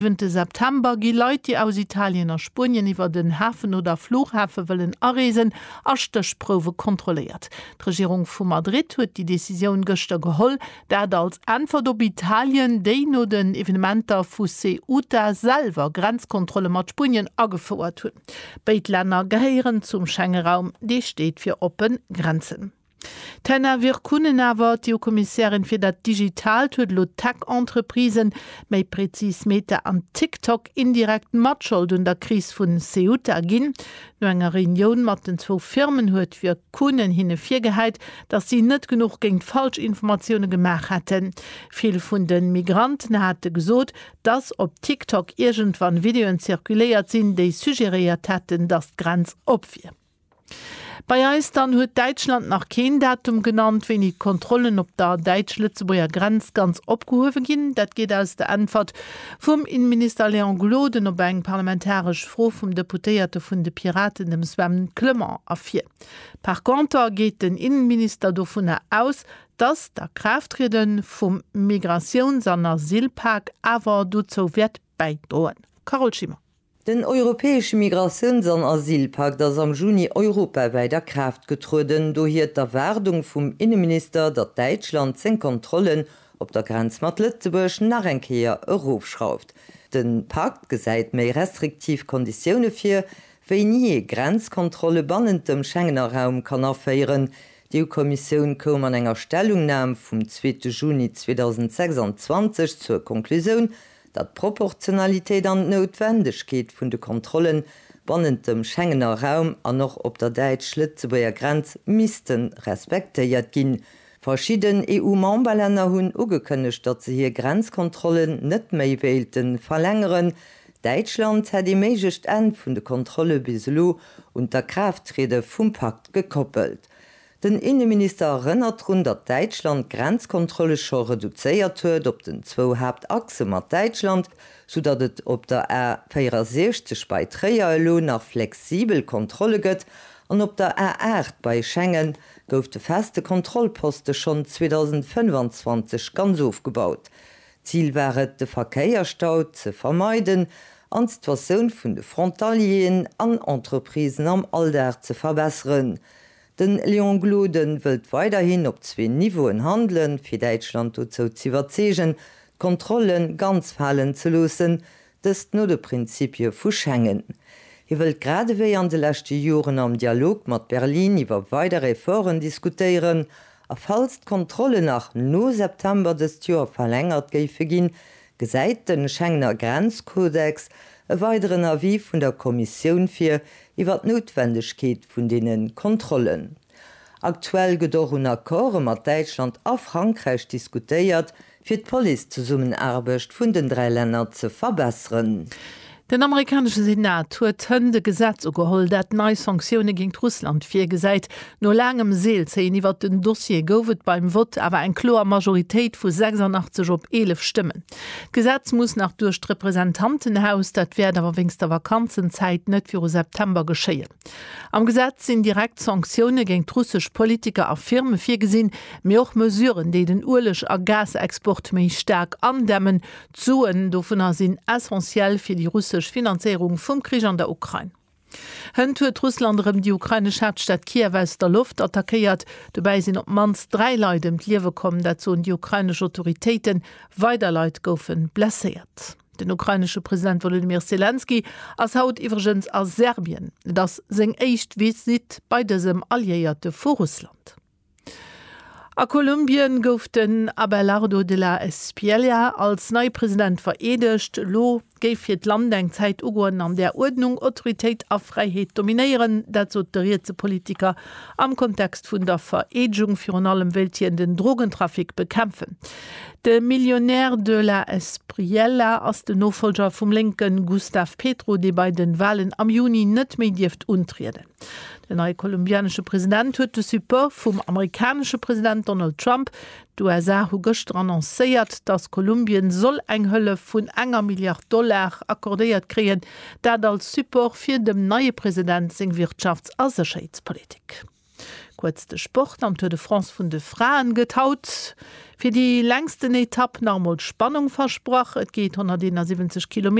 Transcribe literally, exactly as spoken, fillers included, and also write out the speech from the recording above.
September gi Leute die aus Italien nach Spanien iwwer den Hafen oder Flughafen wollen aresen Achtechprobe kontrolliert. Die Regierung vu Madrid huet die Decision gëster geholl, dat als Antwort op Italien déi no den Evenementer vu Ceuta selber Grenzkontrolle mat Spanien agefoert hun. Beid Länder geheieren zum Schengen-Raum, die steht fir Open Grenzen. Tenner wir kunnen awer die Kommissarin fir dat digital huet lo Tech-Entreprisen méi präzis Meter an TikTok indirekt Matschuld und der Kris vun Ceuta ginn. No enger Reunion mat den zwo Firmen huet fir Kunden hinne Virgeheit, dat sie net genug gegen Falschinformationune gemacht hätten. Viel vun den Migranten hatte gesot, dass op TikTok irgendwann Videoen zirkuléiert sinn, déi suggeriert hätten, dass Grenz opfir. Bei Eistern huet Deutschland nach kein Datum genannt, wenn die Kontrollen op der Deutsch-Lützeburger Grenz ganz opgehoven gin. Dat geht aus der Antwort vom Innenminister Leon Gloden op eng parlamentarisch Froh vom Deputéierte vun de Piraten dem Sven Clement afir. Par contre geht den Innenminister davon aus, dass der Kraftreden vom Migrations- und Asylpakt aber dazu wird beidrohen. Carol Schimmer. Den europäesche Migrations- an Asylpakt ass am Juni Europa bei der Kraft getruden, do hiet der Werdung vum Innenminister, dat Deutschland seng Kontrollen op der Grenz mat Lützeburg nach enkeier Eurofschrauft. Den Pakt gesäit méi restriktiv Konditionne fir, wéi nie Grenzkontrolle bannend dem Schengener Raum kann aféieren. Die E U-Kommission kom an enger Stellungnahme vom zweiten Juni zweitausendsechsundzwanzig zur Konklusion, dat Proportionalität an Notwendigkeit vun de Kontrollen bannend dem Schengener Raum an noch op der Deutsch-Lützeburger Grenz missten respektiert ginn. Verschieden E U-Memberländer hunn ugekënnecht, dat ze hier Grenzkontrollen net méi wählten verlängeren. Deutschland hat die méigcht end vun de Kontrolle bislo und der Kraftrede vum Pakt gekoppelt. Den Innenminister rënnert run, dat Deutschland Grenzkontrolle schon reduzéiert huet op den zwo Hauptachse mat Deutschland, sodat et op der R sechzig bei Träierlo nach flexibel Kontrolle gëtt, an op der R acht bei Schengen gouf de feste Kontrollposte schon zweitausendfünfundzwanzig ganz aufgebaut. Ziel wäret de Verkeierstau ze vermeiden, an d'Situatioun vun de Frontalien an Entreprisen am Alldach ze verbessern. Den Leon Gloden wëlt weiterhin op zwei Niveen handeln, fir Deutschland zo ziwerzegen, Kontrollen ganz fallen ze losen, dëst no de Prinzipie vu Schengen. Hi wëlt gradewéi an de lächte Joren am Dialog mat Berlin iwwer weitere Foren diskutieren, a falls Kontrolle nach no September des Joer verlängert géife ginn, gesäit den Schengener Grenzkodex e weiteren Avis vun der Kommission fir iwwer d'Notwendigkeet vun denen Kontrollen. Aktuell gedor un Akorde mat Deutschland a Frankreich diskutiert, fir d' Police Zusammenarbeit vun den drei Länder ze verbessern. Den amerikanische Senat huet hënde Gesetz ugeholl, dat neii Sanktionune gegen Russland fir gesäit, no langem Seel zein iwwer den Dossier gouft beim Vot awer en kloer Majoritéit vu sechsundachtzig op elf Stimmen. Gesetz muss nach durch d Repräsentantenhaus, dat werd awer wings der Vakanzenzeit net fir September geschéien. Am Gesetz sinn direkt Sanktionune gegen russsisch Politiker a Firme fir gesinn, mé och Mesuren, déi den urlech a Gasexport méi stark andämmen, zuen dovunner sinn essentiell fir die russische Finanzierung vom Krieg an der Ukraine. Hën huet Russlandrem die ukrainische Hauptstadt Kiew aus der Luft attackiert, dabei sind op mans drei Leute im Liewe kommen, dazu die ukrainische Autoritäten weiter Leute goufen blessiert. Den ukrainische Präsident Volodymyr Zelensky as haut iwwergens aus Serbien, das seng echt Visit bei diesem Alliierte vor Russland. A Kolumbien gouf den Abelardo de la Espriella als Neupräsident veredecht, lo géif fir d Land eng Zeit ugoen an der Ordnung Autoritéit a Freiheet dominieren, dat soterierte Politiker am Kontext vun der Veregung fir an allem Weltien den Drogentrafik bekämpfen. De Millionär de la Espriella ass den Nofolger vum linken Gustavo Petro, die bei den Wahlen am Juni net méi Dieft untrieden. Der neue kolumbianische Präsident huet de Support vum amerikanische Präsident Donald Trump. Du U S A hu gestern annoncéiert, dass Kolumbien soll eng Hëlle vun enger Milliard Dollar akkordéiert kreen, dat als Support fir dem neue Präsident seg Wirtschafts- a Sicherheitspolitik. Kurz de Sport am Tour de France vun de Frauen getaut. Für die längsten Etappe normal Spannung versproch. Et geht hundertsiebzig Kilometer